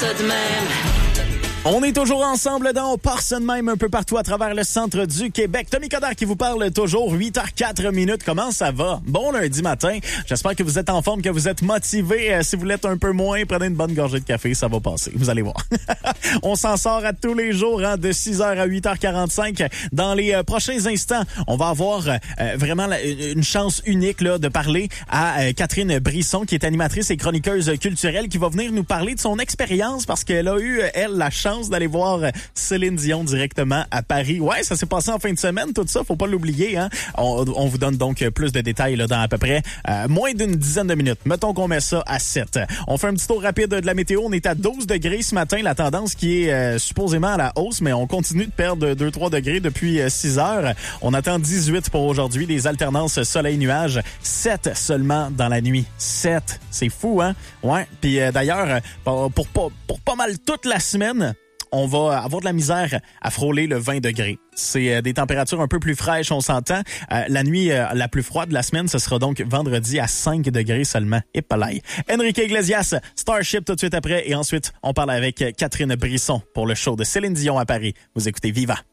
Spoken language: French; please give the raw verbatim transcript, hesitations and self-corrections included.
Ça de même. On est toujours ensemble dans On part ça de même un peu partout à travers le centre du Québec. Tommy Coderre qui vous parle toujours, huit heures quatre minutes. Comment ça va? Bon lundi matin. J'espère que vous êtes en forme, que vous êtes motivés. Euh, si vous l'êtes un peu moins, prenez une bonne gorgée de café, ça va passer. Vous allez voir. On s'en sort à tous les jours, hein, de six heures à huit heures quarante-cinq. Dans les euh, prochains instants, on va avoir euh, vraiment la, une chance unique là, de parler à euh, Catherine Brisson, qui est animatrice et chroniqueuse culturelle, qui va venir nous parler de son expérience parce qu'elle a eu, elle, la chance d'aller voir Céline Dion directement à Paris. Ouais, ça s'est passé en fin de semaine, tout ça, faut pas l'oublier. Hein? On, on vous donne donc plus de détails là, dans à peu près euh, moins d'une dizaine de minutes. Mettons qu'on met ça à sept. On fait un petit tour rapide de la météo. On est à douze degrés ce matin, la tendance qui est euh, supposément à la hausse, mais on continue de perdre deux trois degrés depuis euh, six heures. On attend dix-huit pour aujourd'hui, des alternances soleil-nuage, sept seulement dans la nuit. sept, c'est fou, hein? Ouais, puis euh, d'ailleurs, pour, pour, pour, pour pas mal toute la semaine, on va avoir de la misère à frôler le vingt degrés. C'est euh, des températures un peu plus fraîches, on s'entend. Euh, la nuit euh, la plus froide de la semaine, ce sera donc vendredi à cinq degrés seulement. Et palais. Enrique Iglesias, Starship tout de suite après. Et ensuite, on parle avec Catherine Brisson pour le show de Céline Dion à Paris. Vous écoutez Viva.